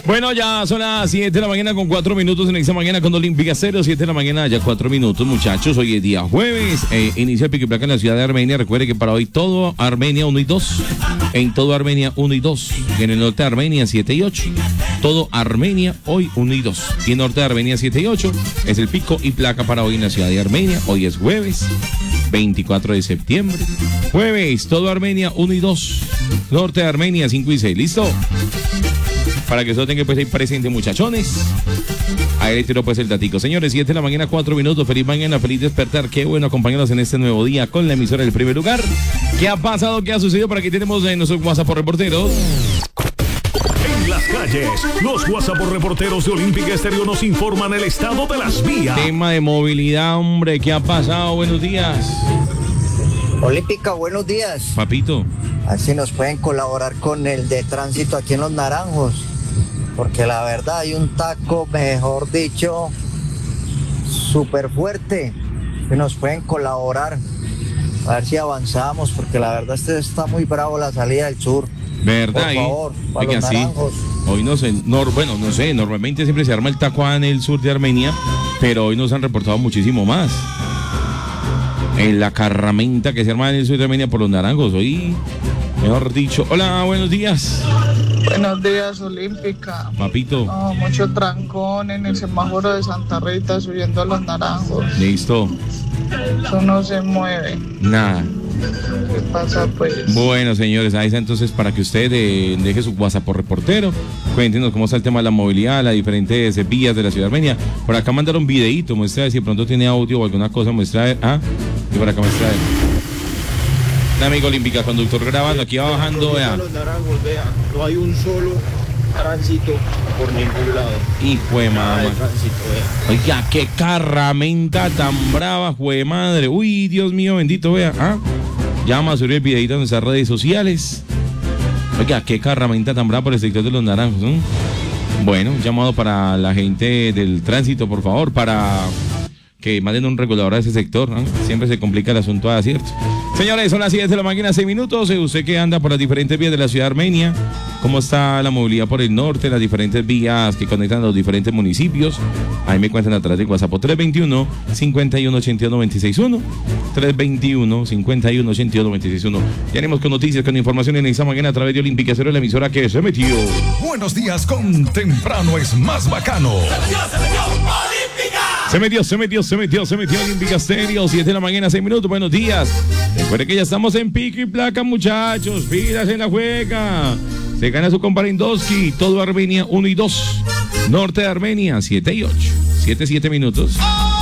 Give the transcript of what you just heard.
Bueno, ya son las 7 de la mañana con 4 minutos en esta mañana con Olímpica 0, 7 de la mañana, ya 4 minutos, muchachos. Hoy es día jueves. Inicia el pico y placa en la ciudad de Armenia. Recuerde que para hoy todo Armenia 1 y 2. En todo Armenia 1 y 2. Y en el norte de Armenia 7 y 8. Todo Armenia hoy 1 y 2. Y en norte de Armenia 7 y 8. Es el pico y placa para hoy en la ciudad de Armenia. Hoy es jueves 24 de septiembre. Jueves, todo Armenia 1 y 2. Norte de Armenia 5 y 6. ¿Listo? Para que eso tenga pues ahí presente, muchachones. Ahí le tiro pues el datico. Señores, 7 de la mañana, 4 minutos. Feliz mañana, feliz despertar. Qué bueno acompañarnos en este nuevo día con la emisora del primer lugar. ¿Qué ha pasado? ¿Qué ha sucedido? Para que tenemos en nuestro WhatsApp por reporteros. En las calles, los WhatsApp por reporteros de Olímpica Estéreo nos informan el estado de las vías. Tema de movilidad, hombre. ¿Qué ha pasado? Buenos días. Olímpica, buenos días. Papito. A ver si nos pueden colaborar con el de tránsito aquí en Los Naranjos. Porque la verdad hay un taco, mejor dicho, súper fuerte. Que nos pueden colaborar. A ver si avanzamos, porque la verdad está muy bravo la salida del sur. ¿Verdad? Por favor, para Oiga, Los Naranjos. Sí. Hoy no sé, no sé, normalmente siempre se arma el taco en el sur de Armenia, pero hoy nos han reportado muchísimo más. En la carramenta que se arma en el sur de Armenia por Los Naranjos, hoy, mejor dicho. Hola, buenos días. Buenos días, Olímpica. Papito. No, mucho trancón en el semáforo de Santa Rita subiendo a Los Naranjos. Listo. Eso no se mueve. Nada. ¿Qué pasa, pues? Bueno, señores, ahí está entonces para que usted deje su WhatsApp por reportero. Cuéntenos cómo está el tema de la movilidad, las diferentes vías de la ciudad de Armenia. Por acá mandaron un videíto, muestra si de pronto tiene audio o alguna cosa, muestra. Y por acá muestra. Un amigo Olímpica, conductor grabando, aquí va bajando, vea. Los Naranjos, vea, no hay un solo tránsito por ningún lado. Hijo de mamá. Oiga, qué carramenta tan brava, jue madre. Uy, Dios mío, bendito, vea. Ya vamos a subir el videito en nuestras redes sociales. Oiga, qué carramenta tan brava por el sector de Los Naranjos, ¿no? Bueno, un llamado para la gente del tránsito, por favor, para que manden un regulador a ese sector, ¿no? Siempre se complica el asunto, ¿cierto? Señores, son las 7 de la mañana, 6 minutos. Usted que anda por las diferentes vías de la ciudad de Armenia, ¿cómo está la movilidad por el norte? Las diferentes vías que conectan a los diferentes municipios. Ahí me cuentan a través de WhatsApp 321-5182-961. 321-5182-961. Ya haremos con noticias, con información en esta mañana a través de Olímpica Cero, la emisora que se metió. Buenos días con Temprano es más bacano. Se metió Olímpica Stereo, 7 de la mañana, 6 minutos, buenos días. Recuerde que ya estamos en pico y placa, muchachos, pilas en la juega. Se gana su compa Lewandowski, todo Armenia 1 y 2. Norte de Armenia 7 y 8, 7 minutos.